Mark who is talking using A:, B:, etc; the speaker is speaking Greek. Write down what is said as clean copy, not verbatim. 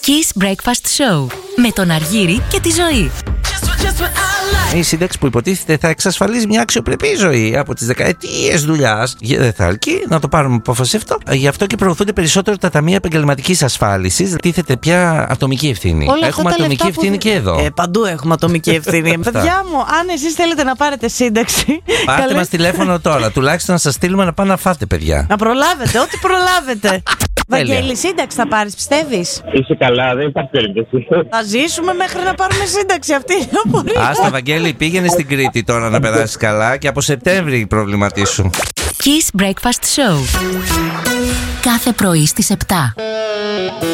A: Kiss Breakfast Show με τον Αργύρη και τη Ζωή.
B: Η σύνταξη που υποτίθεται θα εξασφαλίζει μια αξιοπρεπή ζωή από τις δεκαετίες δουλειάς δεν θα αρκεί να το πάρουμε απόφαση αυτό. Γι' αυτό και προωθούνται περισσότερο τα ταμεία επαγγελματικής ασφάλισης. Τίθεται πια ατομική ευθύνη.
C: Όλα
B: έχουμε ατομική ευθύνη και εδώ.
C: Παντού έχουμε ατομική ευθύνη. Παιδιά μου, αν εσείς θέλετε να πάρετε σύνταξη,
B: πάρτε μας τηλέφωνο τώρα. Τουλάχιστον να σας στείλουμε να πάνε να φάτε, παιδιά.
C: Να προλάβετε, ό,τι προλάβετε. Βαγγέλη, σύνταξη θα πάρεις, πιστεύεις?
D: Είσαι καλά, δεν υπάρχει περίπτωση.
C: Θα ζήσουμε μέχρι να πάρουμε σύνταξη, αυτή είναι η απορία.
B: Άστα, Βαγγέλη, πήγαινε στην Κρήτη τώρα να περάσεις καλά και από Σεπτέμβρη προβληματίσου.
A: Kiss Breakfast Show. Κάθε πρωί στις 7.